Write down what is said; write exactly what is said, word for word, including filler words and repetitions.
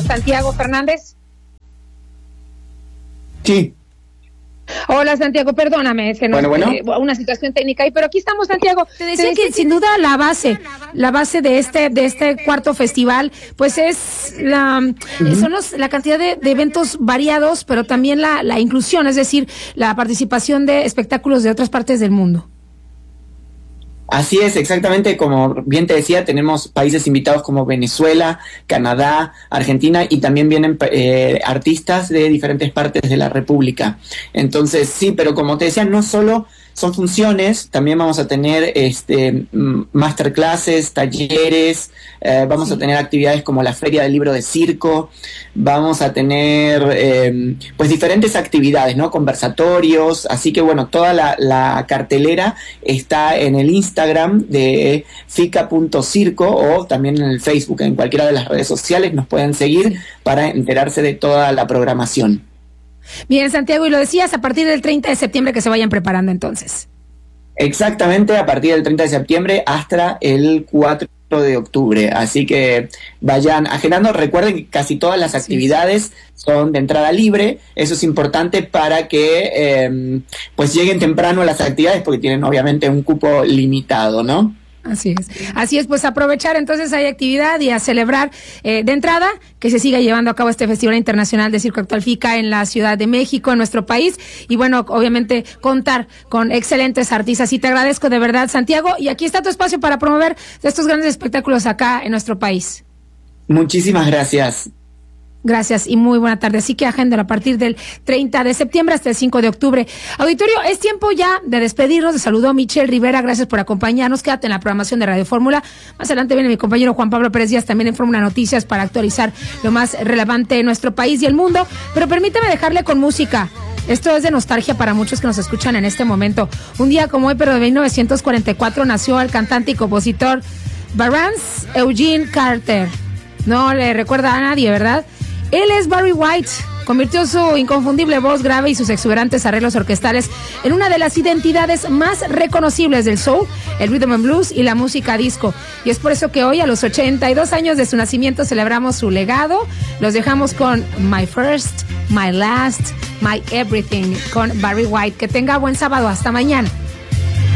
Santiago Fernández. Sí. Hola, Santiago, perdóname, es que no bueno, bueno. Eh, una situación técnica ahí, pero aquí estamos, Santiago. Te decía que sin duda la base, la base de este de este cuarto festival, pues es la uh-huh. son los, la cantidad de, de eventos variados, pero también la, la inclusión, es decir, la participación de espectáculos de otras partes del mundo. Así es, exactamente como bien te decía, tenemos países invitados como Venezuela, Canadá, Argentina y también vienen eh, artistas de diferentes partes de la República. Entonces sí, pero como te decía, no solo son funciones, también vamos a tener este masterclasses, talleres, eh, vamos sí. a tener actividades como la Feria del Libro de Circo, vamos a tener eh, pues diferentes actividades, ¿no? Conversatorios, así que bueno, toda la, la cartelera está en el Instagram de fica punto circo o también en el Facebook, en cualquiera de las redes sociales nos pueden seguir sí. para enterarse de toda la programación. Bien, Santiago, y lo decías, a partir del treinta de septiembre que se vayan preparando entonces. Exactamente, a partir del treinta de septiembre hasta el cuatro de octubre, así que vayan agendando. Recuerden que casi todas las actividades sí. son de entrada libre, eso es importante para que eh, pues lleguen temprano a las actividades porque tienen obviamente un cupo limitado, ¿no? Así es, así es, pues aprovechar entonces hay actividad y a celebrar eh, de entrada que se siga llevando a cabo este Festival Internacional de Circo Actual FICA en la Ciudad de México, en nuestro país, y bueno, obviamente contar con excelentes artistas, y te agradezco de verdad, Santiago, y aquí está tu espacio para promover estos grandes espectáculos acá en nuestro país. Muchísimas gracias. Gracias y muy buena tarde. Así que agéndalo a partir del treinta de septiembre hasta el cinco de octubre. Auditorio, es tiempo ya de despedirnos. Te saludó Michelle Rivera. Gracias por acompañarnos. Quédate en la programación de Radio Fórmula. Más adelante viene mi compañero Juan Pablo Pérez Díaz también en Fórmula Noticias para actualizar lo más relevante en nuestro país y el mundo. Pero permíteme dejarle con música. Esto es de nostalgia para muchos que nos escuchan en este momento. Un día como hoy, pero de mil novecientos cuarenta y cuatro, nació el cantante y compositor Barrance Eugene Carter. No le recuerda a nadie, ¿verdad? Él es Barry White, convirtió su inconfundible voz grave y sus exuberantes arreglos orquestales en una de las identidades más reconocibles del soul, el rhythm and blues y la música disco. Y es por eso que hoy, a los ochenta y dos años de su nacimiento, celebramos su legado. Los dejamos con My First, My Last, My Everything, con Barry White. Que tenga buen sábado. Hasta mañana.